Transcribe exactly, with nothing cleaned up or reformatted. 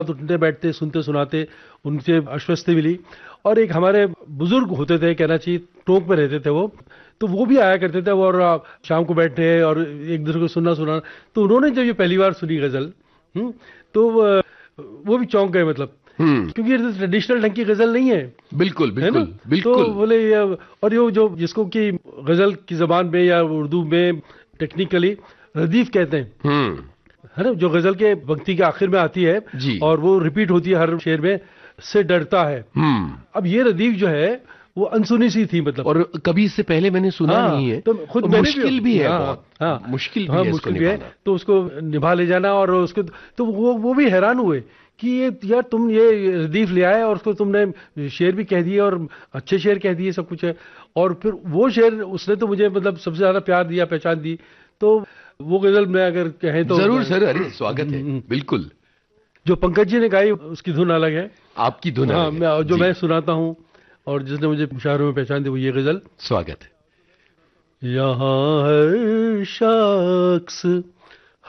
उठते बैठते सुनते सुनाते उनसे आश्वस्ति मिली। और एक हमारे बुजुर्ग होते थे, कहना चाहिए टोंक में रहते थे वो, तो वो भी आया करते थे और शाम को बैठे और एक दूसरे को सुनना सुनाना। तो उन्होंने जब ये पहली बार सुनी गजल, हम्म, तो वो भी चौंक गए, मतलब हम्म क्योंकि ये ट्रेडिशनल ढंग की गजल नहीं है। बिल्कुल है ना? बिल्कुल बिल्कुल। तो बोले ये, और ये जो जिसको कि गजल की जबान में या उर्दू में टेक्निकली रदीफ कहते हैं, हम्म है ना, जो गजल के पंक्ति के आखिर में आती है जी। और वो रिपीट होती है हर शेर में, से डरता है। हम्म अब ये रदीफ जो है वो अनसुनी सी थी, मतलब। और कभी इससे पहले मैंने सुना हाँ, नहीं है, तो खुद और मैंने मुश्किल भी है, हाँ, बहुत हाँ, मुश्किल भी हाँ, है इसको मुश्किल भी है। निभाना। तो उसको निभा ले जाना, और उसको तो वो वो भी हैरान हुए कि ये यार तुम ये रदीफ ले आए और उसको तुमने शेर भी कह दिए और अच्छे शेर कह दिए, सब कुछ है। और फिर वो शेर उसने तो मुझे मतलब सबसे ज्यादा प्यार दिया, पहचान दी। तो वो गजल में अगर कहें तो जरूर सर, अरे स्वागत है, बिल्कुल। जो पंकज जी ने गाई उसकी धुन अलग है, आपकी धुन हाँ, अलग है मैं जो जी। मैं सुनाता हूँ और जिसने मुझे मुशायरों में पहचान दी वो ये गजल। स्वागत है। यहाँ हर शख्स